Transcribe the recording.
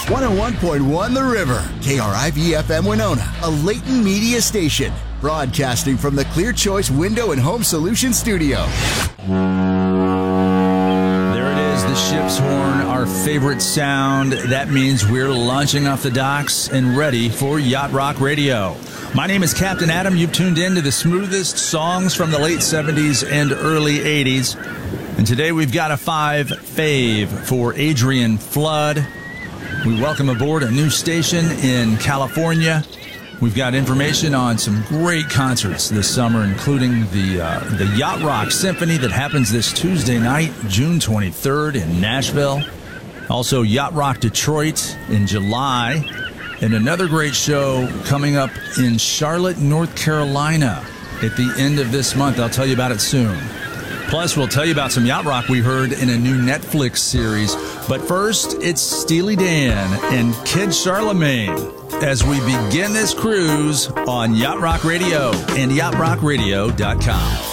101.1 The River, KRIV-FM Winona, a Layton media station, broadcasting from the Clear Choice Window and Home Solutions studio. There it is, the ship's horn, our favorite sound. That means we're launching off the docks and ready for Yacht Rock Radio. My name is Captain Adam. You've tuned in to the smoothest songs from the late 70s and early 80s. And today we've got a 5 fave for Adrian Flood. We welcome aboard a new station in California. We've got information on some great concerts this summer, including the Yacht Rock Symphony that happens this Tuesday night, June 23rd in Nashville. Also, Yacht Rock Detroit in July. And another great show coming up in Charlotte, North Carolina at the end of this month. I'll tell you about it soon. Plus, we'll tell you about some Yacht Rock we heard in a new Netflix series. But first, it's Steely Dan and Kid Charlemagne as we begin this cruise on Yacht Rock Radio and yachtrockradio.com.